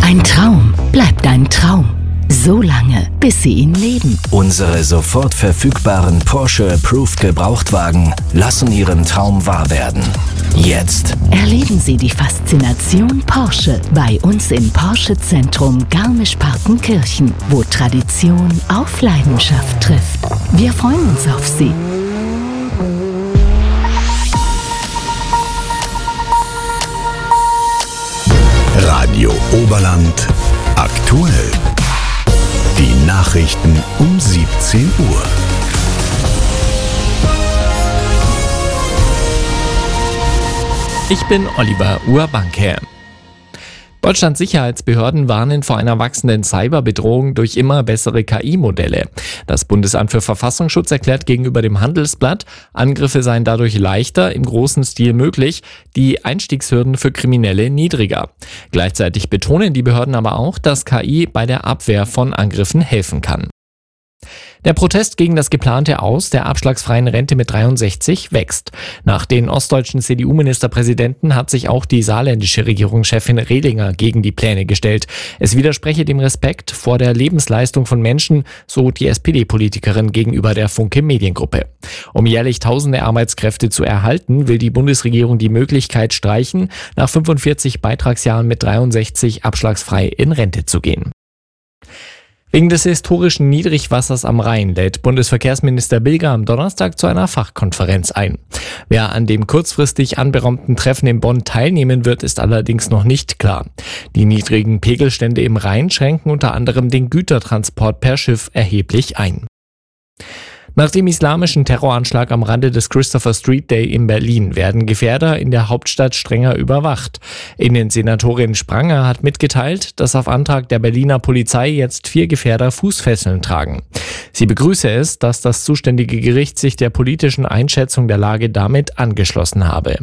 Ein Traum bleibt ein Traum. So lange, bis Sie ihn leben. Unsere sofort verfügbaren Porsche Approved Gebrauchtwagen lassen Ihren Traum wahr werden. Jetzt Erleben Sie die Faszination Porsche bei uns im Porsche Zentrum Garmisch-Partenkirchen, wo Tradition auf Leidenschaft trifft. Wir freuen uns auf Sie. Radio Oberland aktuell. Die Nachrichten um 17 Uhr. Ich bin Oliver Urbanke. Deutschlands Sicherheitsbehörden warnen vor einer wachsenden Cyberbedrohung durch immer bessere KI-Modelle. Das Bundesamt für Verfassungsschutz erklärt gegenüber dem Handelsblatt, Angriffe seien dadurch leichter, im großen Stil möglich, die Einstiegshürden für Kriminelle niedriger. Gleichzeitig betonen die Behörden aber auch, dass KI bei der Abwehr von Angriffen helfen kann. Der Protest gegen das geplante Aus der abschlagsfreien Rente mit 63 wächst. Nach den ostdeutschen CDU-Ministerpräsidenten hat sich auch die saarländische Regierungschefin Rehlinger gegen die Pläne gestellt. Es widerspreche dem Respekt vor der Lebensleistung von Menschen, so die SPD-Politikerin gegenüber der Funke Mediengruppe. Um jährlich tausende Arbeitskräfte zu erhalten, will die Bundesregierung die Möglichkeit streichen, nach 45 Beitragsjahren mit 63 abschlagsfrei in Rente zu gehen. Wegen des historischen Niedrigwassers am Rhein lädt Bundesverkehrsminister Bilger am Donnerstag zu einer Fachkonferenz ein. Wer an dem kurzfristig anberaumten Treffen in Bonn teilnehmen wird, ist allerdings noch nicht klar. Die niedrigen Pegelstände im Rhein schränken unter anderem den Gütertransport per Schiff erheblich ein. Nach dem islamischen Terroranschlag am Rande des Christopher Street Day in Berlin werden Gefährder in der Hauptstadt strenger überwacht. Innensenatorin Spranger hat mitgeteilt, dass auf Antrag der Berliner Polizei jetzt 4 Gefährder Fußfesseln tragen. Sie begrüße es, dass das zuständige Gericht sich der politischen Einschätzung der Lage damit angeschlossen habe.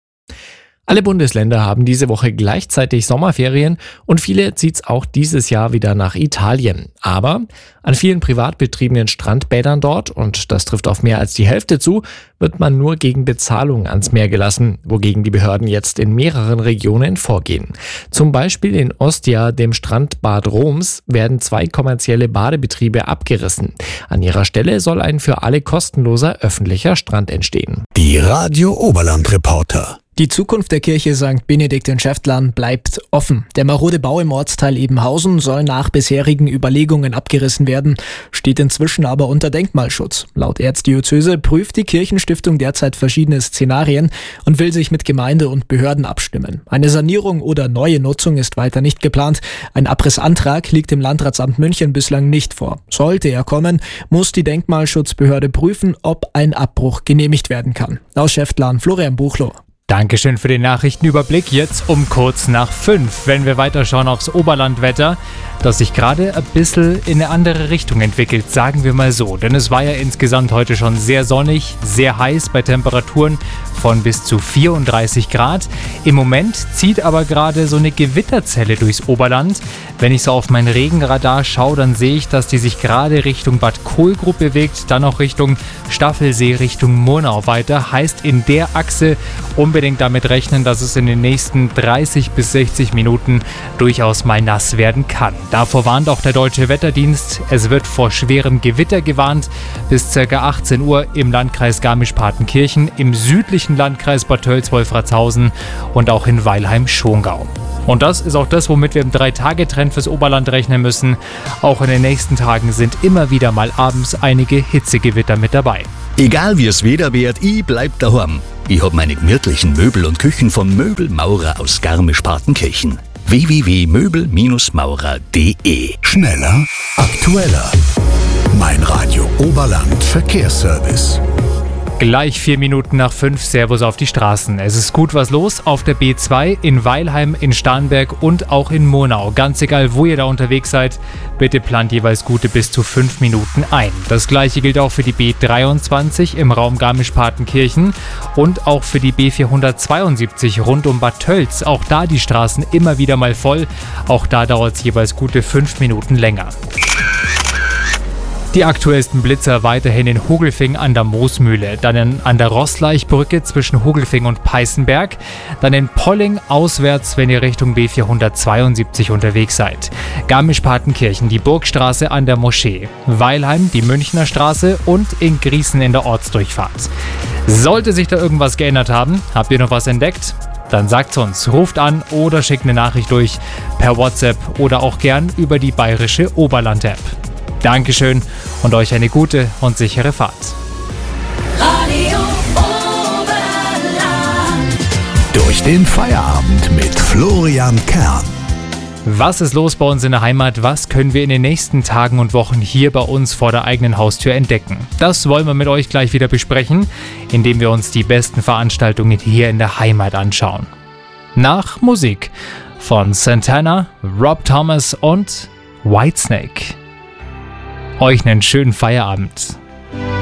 Alle Bundesländer haben diese Woche gleichzeitig Sommerferien und viele zieht's auch dieses Jahr wieder nach Italien. Aber an vielen privat betriebenen Strandbädern dort, und das trifft auf mehr als die Hälfte zu, wird man nur gegen Bezahlung ans Meer gelassen, wogegen die Behörden jetzt in mehreren Regionen vorgehen. Zum Beispiel in Ostia, dem Strandbad Roms, werden 2 kommerzielle Badebetriebe abgerissen. An ihrer Stelle soll ein für alle kostenloser öffentlicher Strand entstehen. Die Radio Oberland Reporter. Die Zukunft der Kirche St. Benedikt in Schäftlern bleibt offen. Der marode Bau im Ortsteil Ebenhausen soll nach bisherigen Überlegungen abgerissen werden, steht inzwischen aber unter Denkmalschutz. Laut Erzdiözese prüft die Kirchenstiftung derzeit verschiedene Szenarien und will sich mit Gemeinde und Behörden abstimmen. Eine Sanierung oder neue Nutzung ist weiter nicht geplant. Ein Abrissantrag liegt dem Landratsamt München bislang nicht vor. Sollte er kommen, muss die Denkmalschutzbehörde prüfen, ob ein Abbruch genehmigt werden kann. Aus Schäftlern, Florian Buchloh. Dankeschön für den Nachrichtenüberblick. Jetzt um kurz nach 5, wenn wir weiterschauen aufs Oberlandwetter, das sich gerade ein bisschen in eine andere Richtung entwickelt, sagen wir mal so. Denn es war ja insgesamt heute schon sehr sonnig, sehr heiß bei Temperaturen von bis zu 34 Grad. Im Moment zieht aber gerade so eine Gewitterzelle durchs Oberland. Wenn ich so auf mein Regenradar schaue, dann sehe ich, dass die sich gerade Richtung Bad Kohlgrub bewegt, dann auch Richtung Staffelsee, Richtung Murnau weiter. Heißt in der Achse unbedingt damit rechnen, dass es in den nächsten 30 bis 60 Minuten durchaus mal nass werden kann. Davor warnt auch der Deutsche Wetterdienst. Es wird vor schwerem Gewitter gewarnt. Bis ca. 18 Uhr im Landkreis Garmisch-Partenkirchen, im südlichen Landkreis Bad Tölz-Wolfratshausen und auch in Weilheim-Schongau. Und das ist auch das, womit wir im 3-Tage-Trend fürs Oberland rechnen müssen. Auch in den nächsten Tagen sind immer wieder mal abends einige Hitzegewitter mit dabei. Egal wie es Wetter wird, ich bleib daheim. Ich hab meine gemütlichen Möbel und Küchen vom Möbelmaurer aus Garmisch-Partenkirchen. www.möbelmaurer.de. Schneller, aktueller. Mein Radio Oberland Verkehrsservice. Gleich 4 Minuten nach 5, Servus auf die Straßen. Es ist gut was los auf der B2 in Weilheim, in Starnberg und auch in Murnau. Ganz egal, wo ihr da unterwegs seid, bitte plant jeweils gute bis zu 5 Minuten ein. Das gleiche gilt auch für die B23 im Raum Garmisch-Partenkirchen und auch für die B472 rund um Bad Tölz. Auch da die Straßen immer wieder mal voll. Auch da dauert es jeweils gute 5 Minuten länger. Die aktuellsten Blitzer weiterhin in Hogelfing an der Moosmühle, dann an der Rostlaichbrücke zwischen Hogelfing und Peißenberg, dann in Polling auswärts, wenn ihr Richtung B472 unterwegs seid. Garmisch-Partenkirchen, die Burgstraße an der Moschee, Weilheim, die Münchner Straße und in Griesen in der Ortsdurchfahrt. Sollte sich da irgendwas geändert haben, habt ihr noch was entdeckt? Dann sagt's uns, ruft an oder schickt eine Nachricht durch per WhatsApp oder auch gern über die bayerische Oberland-App. Dankeschön und euch eine gute und sichere Fahrt. Radio Oberland. Durch den Feierabend mit Florian Kern. Was ist los bei uns in der Heimat? Was können wir in den nächsten Tagen und Wochen hier bei uns vor der eigenen Haustür entdecken? Das wollen wir mit euch gleich wieder besprechen, indem wir uns die besten Veranstaltungen hier in der Heimat anschauen. Nach Musik von Santana, Rob Thomas und Whitesnake. Euch einen schönen Feierabend.